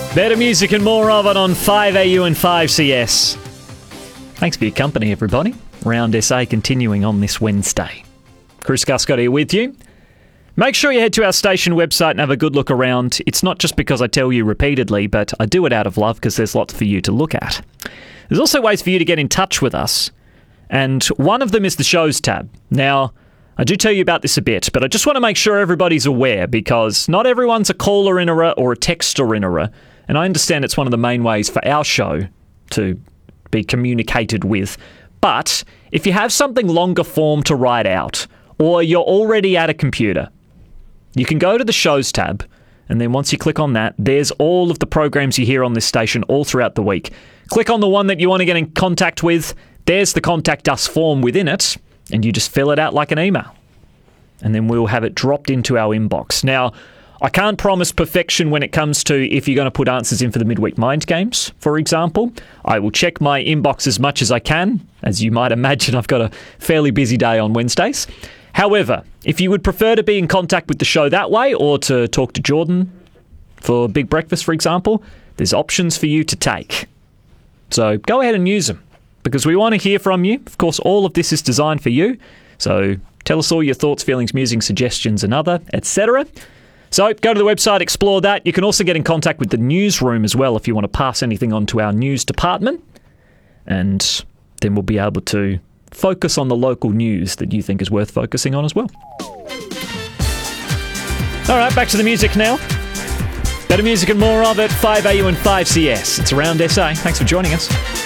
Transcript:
Better music and more of it on 5AU and 5CS. Thanks for your company, everybody. Round SA continuing on this Wednesday. Chris Guscott here with you. Make sure you head to our station website and have a good look around. It's not just because I tell you repeatedly, but I do it out of love because there's lots for you to look at. There's also ways for you to get in touch with us, and one of them is the shows tab. Now, I do tell you about this a bit, but I just want to make sure everybody's aware because not everyone's a caller-innerer or a texter-innerer, and I understand it's one of the main ways for our show to be communicated with. But if you have something longer form to write out, or you're already at a computer, you can go to the shows tab, and then once you click on that, there's all of the programs you hear on this station all throughout the week. Click on the one that you want to get in contact with. There's the Contact Us form within it, and you just fill it out like an email. And then we'll have it dropped into our inbox. Now, I can't promise perfection when it comes to if you're going to put answers in for the Midweek Mind Games, for example. I will check my inbox as much as I can. As you might imagine, I've got a fairly busy day on Wednesdays. However, if you would prefer to be in contact with the show that way or to talk to Jordan for Big Breakfast, for example, there's options for you to take. So go ahead and use them because we want to hear from you. Of course, all of this is designed for you. So tell us all your thoughts, feelings, musings, suggestions and other, etc. So go to the website, explore that. You can also get in contact with the newsroom as well if you want to pass anything on to our news department. And then we'll be able to focus on the local news that you think is worth focusing on as well. All right, back to the music now. Better music and more of it, 5AU and 5CS. It's Around SA. Thanks for joining us.